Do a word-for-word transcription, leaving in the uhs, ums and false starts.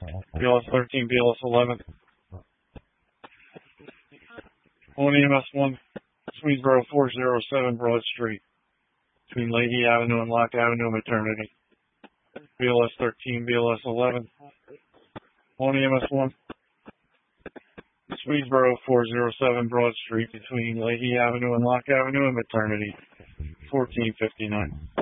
B L S thirteen, B L S eleven. one E M S one, Swedesboro four oh seven Broad Street, between Leahy Avenue and Locke Avenue, Maternity. B L S thirteen, B L S eleven. one E M S one, Swedesboro four oh seven Broad Street, between Leahy Avenue and Locke Avenue and Maternity. fourteen fifty-nine.